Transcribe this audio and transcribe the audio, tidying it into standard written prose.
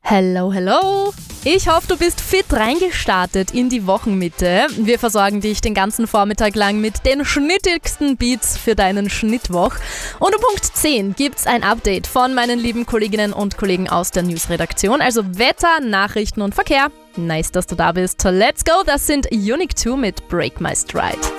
Hello, hello! Ich hoffe, du bist fit reingestartet in die Wochenmitte. Wir versorgen dich den ganzen Vormittag lang mit den schnittigsten Beats für deinen Schnittwoch. Und um Punkt 10 gibt's ein Update von meinen lieben Kolleginnen und Kollegen aus der Newsredaktion. Also Wetter, Nachrichten und Verkehr. Nice, dass du da bist. Let's go! Das sind Unique 2 mit Break My Stride.